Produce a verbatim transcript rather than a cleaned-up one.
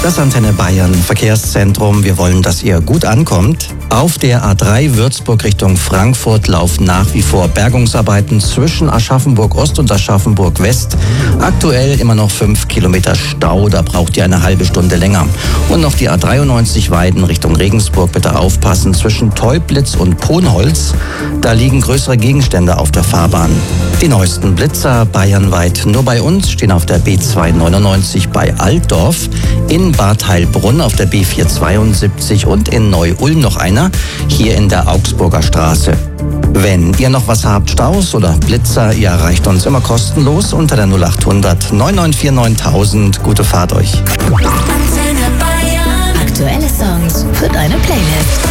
Das Antenne Bayern Verkehrszentrum. Wir wollen, dass ihr gut ankommt. Auf der A drei Würzburg Richtung Frankfurt laufen nach wie vor Bergungsarbeiten zwischen Aschaffenburg Ost und Aschaffenburg West. Aktuell immer noch fünf Kilometer Stau, da braucht ihr eine halbe Stunde länger. Und noch die A dreiundneunzig Weiden Richtung Regensburg, bitte aufpassen, zwischen Teublitz und Ponholz. Da liegen größere Gegenstände auf der Fahrbahn. Die neuesten Blitzer bayernweit nur bei uns stehen auf der B zweihundertneunundneunzig bei Altdorf, in Bad Heilbrunn auf der B vierhundertzweiundsiebzig und in Neu-Ulm noch einer, hier in der Augsburger Straße. Wenn ihr noch was habt, Staus oder Blitzer, ihr erreicht uns immer kostenlos unter der null achthundert neun neun vier neuntausend. Gute Fahrt euch. Aktuelle Songs für deine Playlist.